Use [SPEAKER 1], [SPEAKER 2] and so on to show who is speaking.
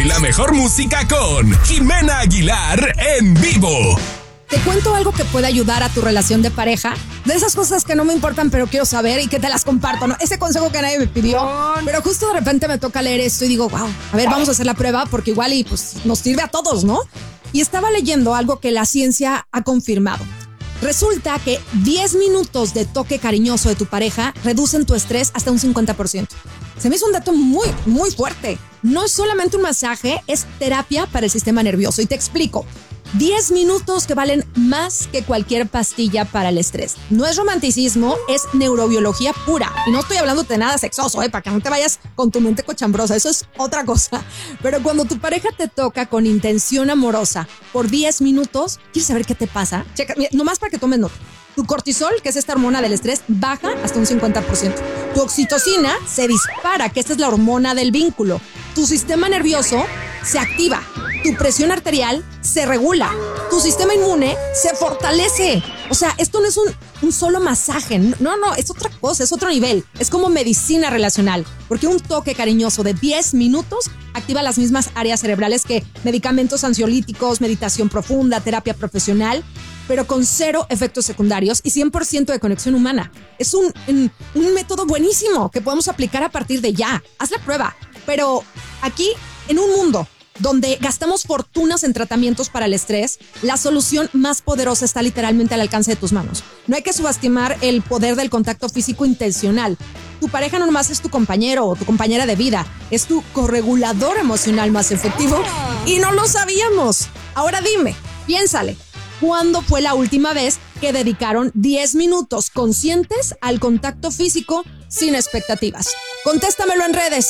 [SPEAKER 1] y la mejor música con Jimena Aguilar en vivo.
[SPEAKER 2] Te cuento algo que puede ayudar a tu relación de pareja. De esas cosas que no me importan, pero quiero saber y que te las comparto, ¿no? Ese consejo que nadie me pidió. Pero justo de repente me toca leer esto y digo, wow, a ver, vamos a hacer la prueba porque igual y pues nos sirve a todos, ¿no? Y estaba leyendo algo que la ciencia ha confirmado. Resulta que 10 minutos de toque cariñoso de tu pareja reducen tu estrés hasta un 50%. Se me hizo un dato muy, muy fuerte. No es solamente un masaje, es terapia para el sistema nervioso. Y te explico. 10 minutos que valen más que cualquier pastilla para el estrés. No es romanticismo, es neurobiología pura. Y no estoy hablando de nada sexoso, para que no te vayas con tu mente cochambrosa. Eso es otra cosa. Pero cuando tu pareja te toca con intención amorosa por 10 minutos, ¿quieres saber qué te pasa? Checa, mira, nomás para que tomes nota. Tu cortisol, que es esta hormona del estrés, baja hasta un 50%. Tu oxitocina se dispara, que esta es la hormona del vínculo. Tu sistema nervioso se activa. Tu presión arterial se regula. Tu sistema inmune se fortalece. O sea, esto no es un solo masaje. No, es otra cosa, es otro nivel. Es como medicina relacional. Porque un toque cariñoso de 10 minutos activa las mismas áreas cerebrales que medicamentos ansiolíticos, meditación profunda, terapia profesional, pero con 0 efectos secundarios y 100% de conexión humana. Es un método buenísimo que podemos aplicar a partir de ya. Haz la prueba. Pero aquí, en un mundo donde gastamos fortunas en tratamientos para el estrés, la solución más poderosa está literalmente al alcance de tus manos. No hay que subestimar el poder del contacto físico intencional. Tu pareja no nomás es tu compañero o tu compañera de vida, es tu corregulador emocional más efectivo y no lo sabíamos. Ahora dime, piénsale, ¿cuándo fue la última vez que dedicaron 10 minutos conscientes al contacto físico sin expectativas? Contéstamelo en redes.